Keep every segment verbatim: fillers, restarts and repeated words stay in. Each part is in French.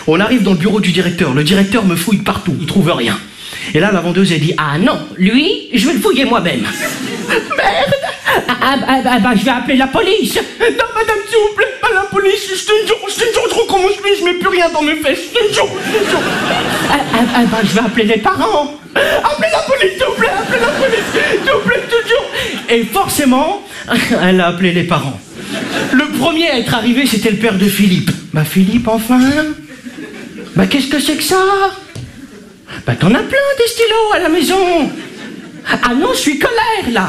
On arrive dans le bureau du directeur. Le directeur me fouille partout. Il trouve rien. Et là, la vendeuse, elle dit, ah non, lui, je vais le fouiller moi-même. Merde. Ah, ah, ah, bah, je vais appeler la police. Non, madame, s'il vous plaît, pas la police. Je te jure, je te jure, je recommence plus, je mets plus rien dans mes fesses. Je te jure, je te jure. Ah, ah, ah, bah, je vais appeler les parents. Appelez la police, s'il vous plaît, appelez la police. S'il vous plaît, je te jure. Et forcément, elle a appelé les parents. Le premier à être arrivé, c'était le père de Philippe. Bah, Philippe, enfin. Bah, qu'est-ce que c'est que ça? Bah, t'en as plein des stylos à la maison. Ah non, je suis colère, là.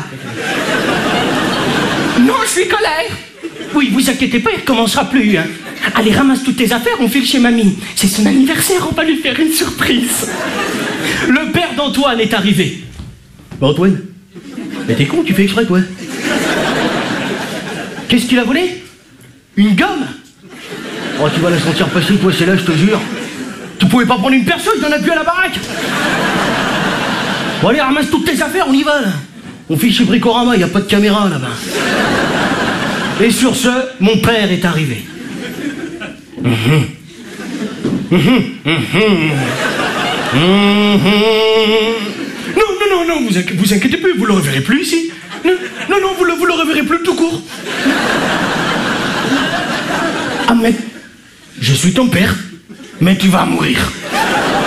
Non, je suis colère. Oui, vous inquiétez pas, il recommencera plus, hein. Allez, ramasse toutes tes affaires, on file chez mamie. C'est son anniversaire, on va lui faire une surprise. Le père d'Antoine est arrivé. Bah, Antoine, mais t'es con, tu fais exprès, toi. Qu'est-ce qu'il a volé? Une gomme? Oh, tu vas la sentir passer, toi, c'est là, je te jure. Tu pouvais pas prendre une personne, t'en as plus à la baraque. Bon, allez, ramasse toutes tes affaires, on y va, là. On file chez Bricorama, y a pas de caméra, là-bas. Et sur ce, mon père est arrivé. Mmh. Mmh. Mmh. Mmh. Non, non, non, non, vous, inqui vous inquiétez plus, vous le reverrez plus ici. Non, non, non, vous le, vous le reverrez plus tout court. Ah, mais je suis ton père, mais tu vas mourir.